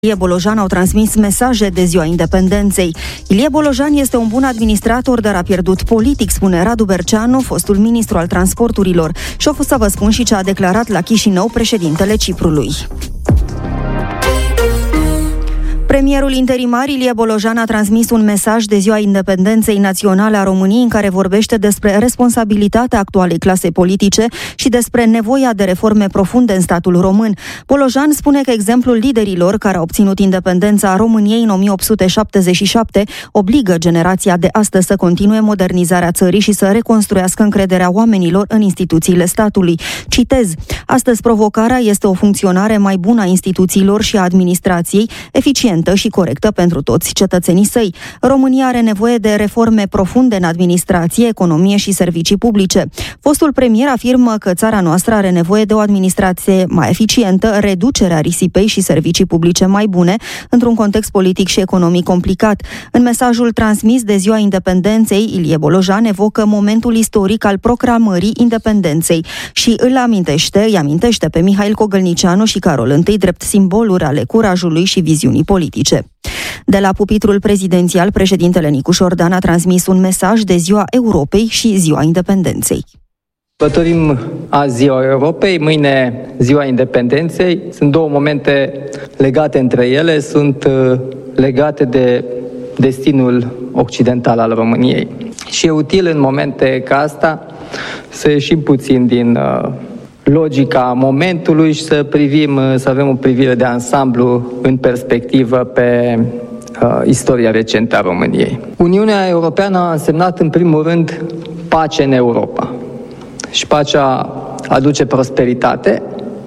Ilie Bolojan au transmis mesaje de Ziua Independenței. Ilie Bolojan este un bun administrator, dar a pierdut politic, spune Radu Berceanu, fostul ministru al transporturilor. Și o fost să vă spun și ce a declarat la Chișinău președintele Ciprului. Premierul interimar Ilie Bolojan a transmis un mesaj de Ziua Independenței Naționale a României în care vorbește despre responsabilitatea actualei clase politice și despre nevoia de reforme profunde în statul român. Bolojan spune că exemplul liderilor care au obținut independența României în 1877 obligă generația de astăzi să continue modernizarea țării și să reconstruiască încrederea oamenilor în instituțiile statului. Citez: astăzi provocarea este o funcționare mai bună a instituțiilor și a administrației, eficientă și corectă pentru toți cetățenii săi. România are nevoie de reforme profunde în administrație, economie și servicii publice. Fostul premier afirmă că țara noastră are nevoie de o administrație mai eficientă, reducerea risipei și servicii publice mai bune, într-un context politic și economic complicat. În mesajul transmis de Ziua Independenței, Ilie Bolojan evocă momentul istoric al proclamării independenței și îi amintește pe Mihail Cogălnicianu și Carol I drept simboluri ale curajului și viziunii politice. De la pupitrul prezidențial, președintele Nicușor Dan a transmis un mesaj de Ziua Europei și Ziua Independenței. Sărbătorim azi Ziua Europei, mâine Ziua Independenței. Sunt două momente legate între ele, sunt legate de destinul occidental al României. Și e util în momente ca asta să ieșim puțin din logica momentului și să avem o privire de ansamblu în perspectivă pe istoria recentă a României. Uniunea Europeană a însemnat în primul rând pace în Europa. Și pacea aduce prosperitate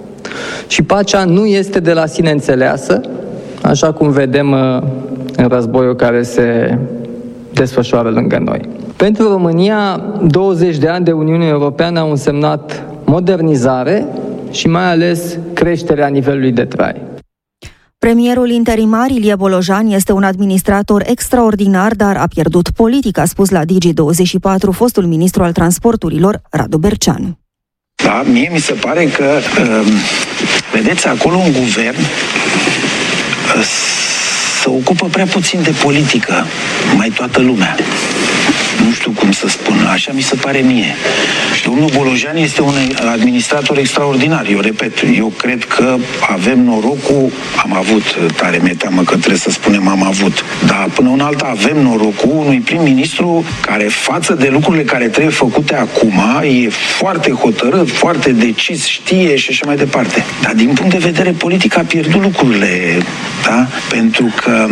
și pacea nu este de la sine înțeleasă, așa cum vedem în războiul care se desfășoară lângă noi. Pentru România, 20 de ani de Uniune Europeană au însemnat modernizare și mai ales creșterea nivelului de trai. Premierul interimar Ilie Bolojan este un administrator extraordinar, dar a pierdut politic, a spus la Digi24 fostul ministru al transporturilor, Radu Berceanu. Da, mie mi se pare că, vedeți, acolo un guvern se ocupă prea puțin de politică, mai toată lumea. Nu știu cum să spun, așa mi se pare mie. Domnul Bolojan este un administrator extraordinar, eu repet, eu cred că avem norocul, am avut, tare mi-e teamă că trebuie să spunem am avut, dar până una alta avem norocul unui prim-ministru care față de lucrurile care trebuie făcute acum, e foarte hotărât, foarte decis, știe și așa mai departe. Dar din punct de vedere politic a pierdut lucrurile, da? Pentru că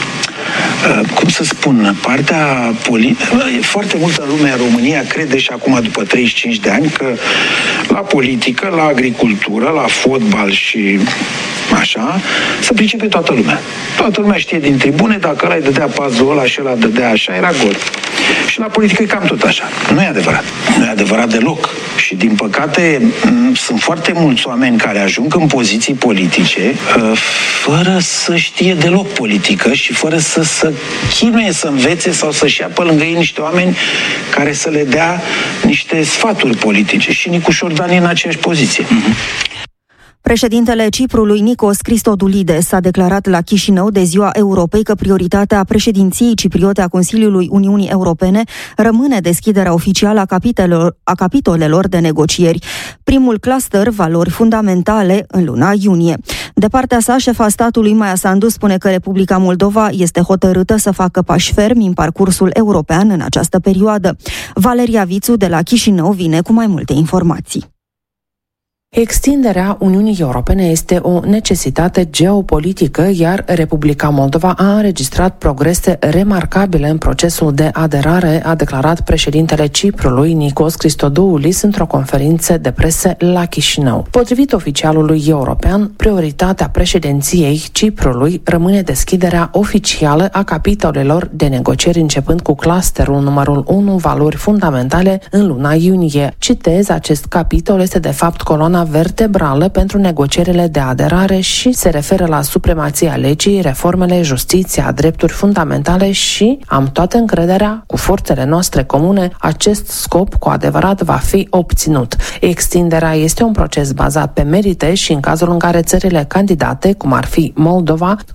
cum să spun, partea politică, foarte multă lume în România crede și acum după 35 de ani că la politică, la agricultură, la fotbal și așa, se pricepe toată lumea. Toată lumea știe din tribune, dacă ăla îi dădea pasul ăla și ăla dădea așa, era gol. Și la politică e cam tot așa. Nu e adevărat. Nu e adevărat deloc. Și din păcate sunt foarte mulți oameni care ajung în poziții politice fără să știe deloc politică și fără să chinuie să învețe sau să-și ia pe lângă ei niște oameni care să le dea niște sfaturi politice. Și Nicușor Dan e în aceeași poziție. Președintele Ciprului, Nikos Christodoulides, a declarat la Chișinău de Ziua Europei că prioritatea președinției cipriote a Consiliului Uniunii Europene rămâne deschiderea oficială a capitolelor de negocieri. Primul cluster, valori fundamentale, în luna iunie. De partea sa, șefa statului Maia Sandu spune că Republica Moldova este hotărâtă să facă pași fermi în parcursul european în această perioadă. Valeria Vițu de la Chișinău vine cu mai multe informații. Extinderea Uniunii Europene este o necesitate geopolitică, iar Republica Moldova a înregistrat progrese remarcabile în procesul de aderare, a declarat președintele Ciprului, Nikos Christodoulis, într-o conferință de presă la Chișinău. Potrivit oficialului european, prioritatea președinției Ciprului rămâne deschiderea oficială a capitolelor de negocieri, începând cu clusterul numărul 1, valori fundamentale, în luna iunie. Citez, acest capitol este de fapt coloana coloana vertebrală pentru negocierile de aderare și se referă la supremația legii, reformele, justiția, drepturi fundamentale și am toată încrederea, cu forțele noastre comune, acest scop cu adevărat va fi obținut. Extinderea este un proces bazat pe merite și în cazul în care țările candidate, cum ar fi Moldova,